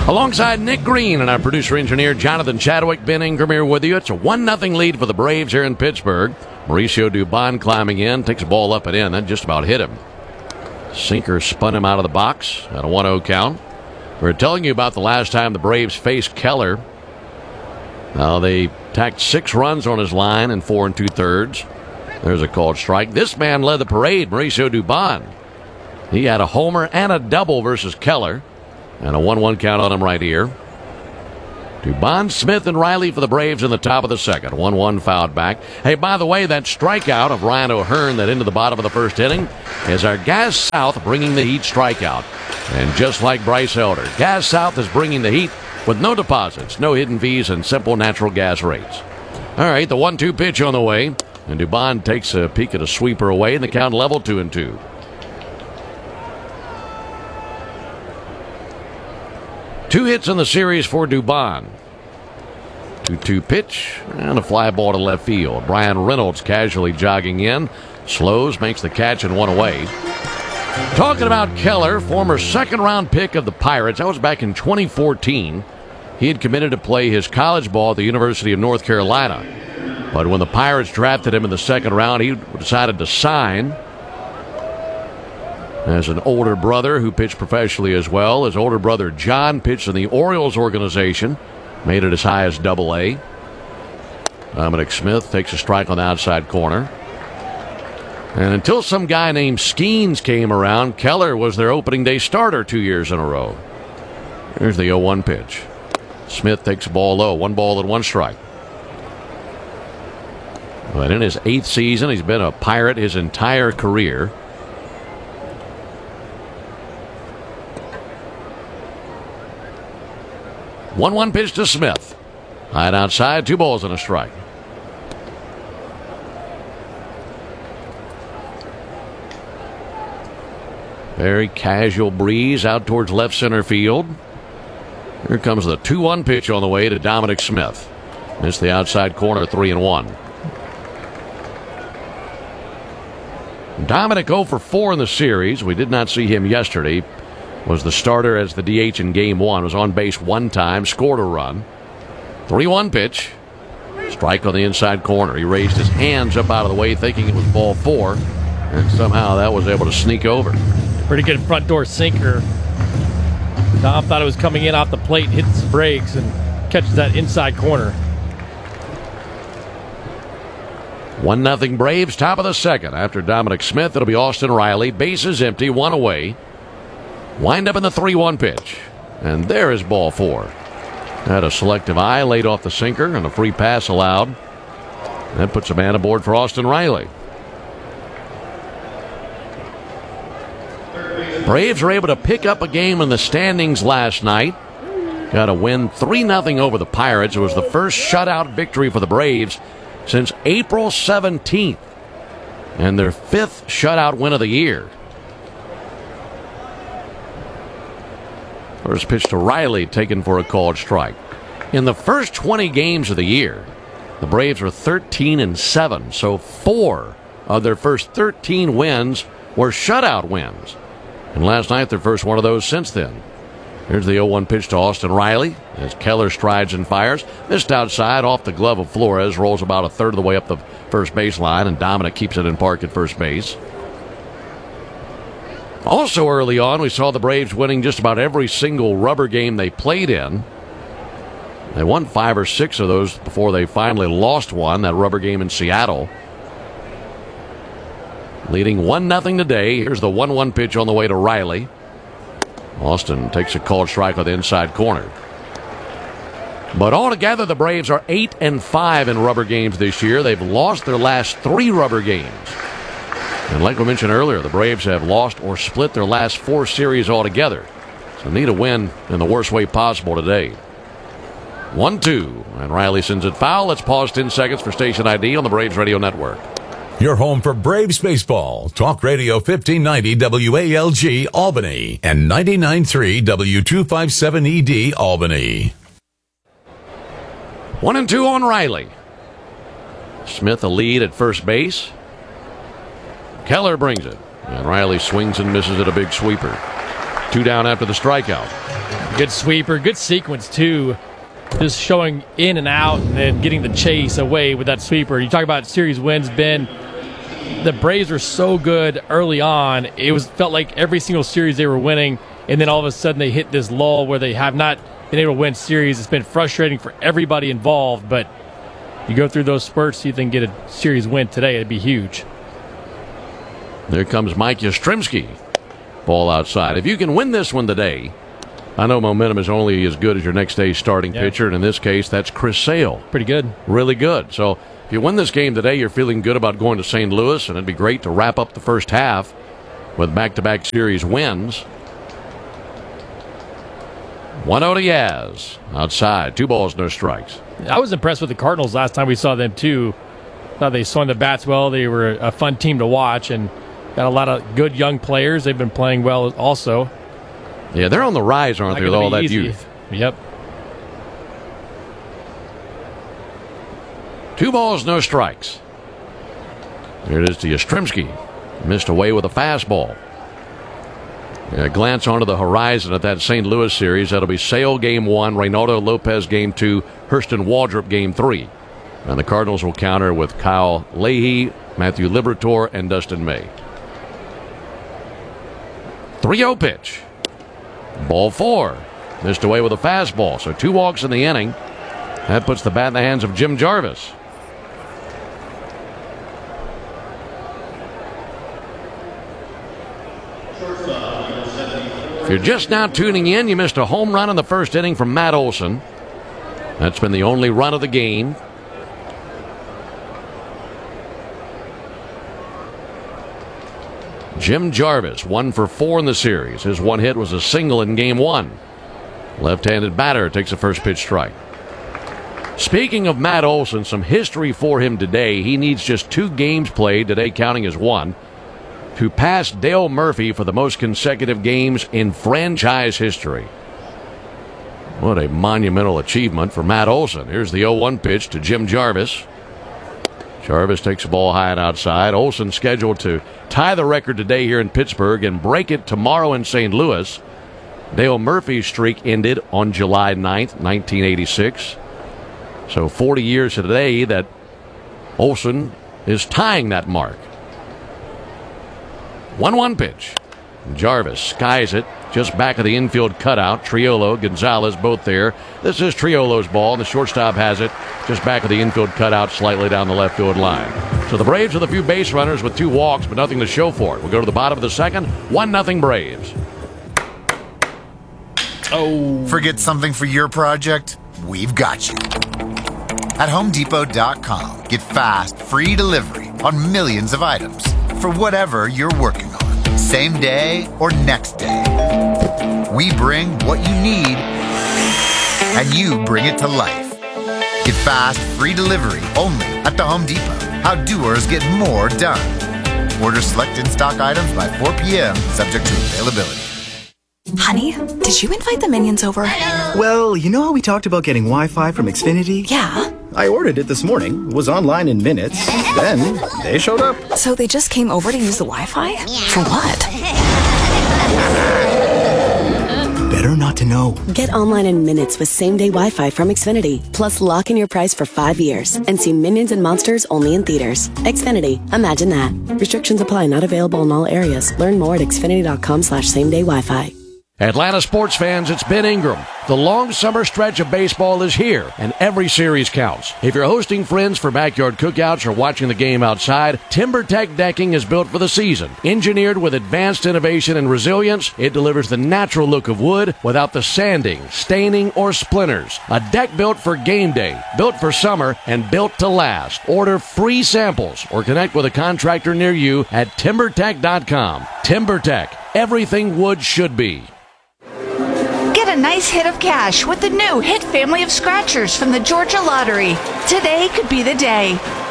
Alongside Nick Green and our producer-engineer Jonathan Chadwick, Ben Ingram here with you. It's a 1-0 lead for the Braves here in Pittsburgh. Mauricio Dubon climbing in, takes the ball up and in. That just about hit him. Sinker spun him out of the box at a 1-0 count. We were telling you about the last time the Braves faced Keller. Now they tacked 6 runs on his line in 4 2/3. There's a called strike. This man led the parade, Mauricio Dubon. He had a homer and a double versus Keller. And a 1-1 count on him right here. Dubon, Smith, and Riley for the Braves in the top of the second. 1-1 fouled back. Hey, by the way, that strikeout of Ryan O'Hearn that into the bottom of the first inning is our Gas South bringing the Heat strikeout. And just like Bryce Elder, Gas South is bringing the Heat with no deposits, no hidden fees, and simple natural gas rates. All right, the 1-2 pitch on the way. And Dubon takes a peek at a sweeper away, and the count level 2-2. Two hits in the series for Dubon. 2-2 pitch and a fly ball to left field. Brian Reynolds casually jogging in. Slows, makes the catch and one away. Talking about Keller, former second-round pick of the Pirates. That was back in 2014. He had committed to play his college ball at the University of North Carolina. But when the Pirates drafted him in the second round, he decided to sign. As an older brother who pitched professionally as well. His older brother John pitched in the Orioles organization. Made it as high as Double-A. Dominic Smith takes a strike on the outside corner. And until some guy named Skeens came around, Keller was their opening day starter 2 years in a row. Here's the 0-1 pitch. Smith takes a ball low. 1 ball and 1 strike. But in his 8th season, he's been a Pirate his entire career. One pitch to Smith. High and outside, 2 balls and a strike. Very casual breeze out towards left center field. Here comes the 2-1 pitch on the way to Dominic Smith. Missed the outside corner, 3-1. Dominic 0 for 4 in the series. We did not see him yesterday. Was the starter as the DH in Game 1. Was on base 1 time. Scored a run. 3-1 pitch. Strike on the inside corner. He raised his hands up out of the way thinking it was ball 4. And somehow that was able to sneak over. Pretty good front door sinker. Dom thought it was coming in off the plate. Hits the brakes and catches that inside corner. 1-0 Braves, top of the second. After Dominic Smith, it'll be Austin Riley. Bases empty, 1 away. Wind up in the 3-1 pitch. And there is ball 4. Had a selective eye, laid off the sinker, and a free pass allowed. That puts a man aboard for Austin Riley. Braves were able to pick up a game in the standings last night. Got a win 3-0 over the Pirates. It was the first shutout victory for the Braves since April 17th. And their 5th shutout win of the year. First pitch to Riley, taken for a called strike. In the first 20 games of the year, the Braves were 13-7. So 4 of their first 13 wins were shutout wins. And last night, their first one of those since then. Here's the 0-1 pitch to Austin Riley as Keller strides and fires. Missed outside off the glove of Flores. Rolls about a third of the way up the first baseline, and Dominic keeps it in park at first base. Also early on, we saw the Braves winning just about every single rubber game they played in. They won 5 or 6 of those before they finally lost one, that rubber game in Seattle. Leading 1-0 today. Here's the 1-1 pitch on the way to Riley. Austin takes a called strike on the inside corner. But altogether, the Braves are 8-5 in rubber games this year. They've lost their last 3 rubber games. And like we mentioned earlier, the Braves have lost or split their last 4 series altogether. So need a win in the worst way possible today. 1-2, and Riley sends it foul. Let's pause 10 seconds for station ID on the Braves Radio Network. Your home for Braves baseball. Talk Radio 1590 WALG Albany and 99.3 W257ED Albany. 1-2 on Riley. Smith a lead at first base. Keller brings it, and Riley swings and misses at a big sweeper. 2 down after the strikeout. Good sweeper, good sequence, too. Just showing in and out and then getting the chase away with that sweeper. You talk about series wins, Ben. The Braves were so good early on. It felt like every single series they were winning, and then all of a sudden they hit this lull where they have not been able to win series. It's been frustrating for everybody involved, but you go through those spurts, see if they can get a series win today. It'd be huge. There comes Mike Yastrzemski. Ball outside. If you can win this one today, I know momentum is only as good as your next day's starting pitcher, and in this case, that's Chris Sale. Pretty good. Really good. So if you win this game today, you're feeling good about going to St. Louis, and it'd be great to wrap up the first half with back-to-back series wins. 1-0 to Yaz. Outside. 2 balls, no strikes. I was impressed with the Cardinals last time we saw them, too. Thought they swung the bats well. They were a fun team to watch, and got a lot of good young players. They've been playing well also. Yeah, they're on the rise, aren't they, with all that youth? Yep. 2 balls, no strikes. Here it is to Yastrzemski. Missed away with a fastball. A glance onto the horizon at that St. Louis series. That'll be Sale Game 1, Reynaldo Lopez Game 2, Hurston Waldrop Game 3. And the Cardinals will counter with Kyle Leahy, Matthew Liberatore, and Dustin May. 3-0 pitch. Ball 4. Missed away with a fastball. So 2 walks in the inning. That puts the bat in the hands of Jim Jarvis. If you're just now tuning in, you missed a home run in the first inning from Matt Olson. That's been the only run of the game. Jim Jarvis, 1 for 4 in the series. His one hit was a single in Game 1. Left-handed batter takes a first pitch strike. Speaking of Matt Olson, some history for him today. He needs just 2 games played, today counting as 1, to pass Dale Murphy for the most consecutive games in franchise history. What a monumental achievement for Matt Olson. Here's the 0-1 pitch to Jim Jarvis. Jarvis takes the ball high and outside. Olson scheduled to tie the record today here in Pittsburgh and break it tomorrow in St. Louis. Dale Murphy's streak ended on July 9th, 1986. So 40 years today that Olson is tying that mark. 1-1 pitch. Jarvis skies it just back of the infield cutout. Triolo, Gonzalez both there. This is Triolo's ball, and the shortstop has it just back of the infield cutout slightly down the left field line. So the Braves with a few base runners with 2 walks, but nothing to show for it. We'll go to the bottom of the second. 1-0 Braves. Oh. Forget something for your project? We've got you. At HomeDepot.com, get fast, free delivery on millions of items for whatever you're working on, same day or next day. We bring what you need, and you bring it to life. Get fast, free delivery only at the Home Depot. How doers get more done. Order select in-stock items by 4 p.m., subject to availability. Honey, did you invite the minions over? Well, you know how we talked about getting Wi-Fi from Xfinity? Yeah. I ordered it this morning, was online in minutes, then they showed up. So they just came over to use the Wi-Fi? For what? Better not to know. Get online in minutes with same-day Wi-Fi from Xfinity. Plus, lock in your price for 5 years and see Minions and Monsters only in theaters. Xfinity. Imagine that. Restrictions apply. Not available in all areas. Learn more at xfinity.com/same-day Wi-Fi. Atlanta sports fans, it's Ben Ingram. The long summer stretch of baseball is here, and every series counts. If you're hosting friends for backyard cookouts or watching the game outside, TimberTech decking is built for the season. Engineered with advanced innovation and resilience, it delivers the natural look of wood without the sanding, staining, or splinters. A deck built for game day, built for summer, and built to last. Order free samples or connect with a contractor near you at TimberTech.com. TimberTech, everything wood should be. Get a nice hit of cash with the new Hit family of scratchers from the Georgia Lottery. Today could be the day.